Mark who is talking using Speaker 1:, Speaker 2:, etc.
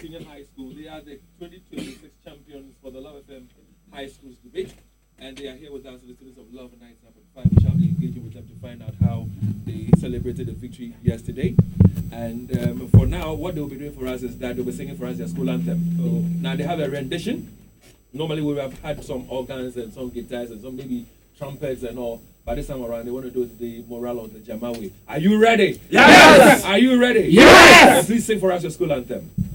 Speaker 1: Senior High School. They are the 2026 champions for the Love FM High Schools debate. And they are here with us, the students of Love 99.5. We shall be engaging with them to find out how they celebrated the victory yesterday. And for now, what they will be doing for us is that they'll be singing for us their school anthem. Now they have a rendition. Normally we would have had some organs and some guitars and some maybe trumpets and all. But this time around, they want to do the morale of the Jama way. Are you ready?
Speaker 2: Yes!
Speaker 1: Are you ready?
Speaker 2: Yes!
Speaker 1: Please sing for us your school anthem.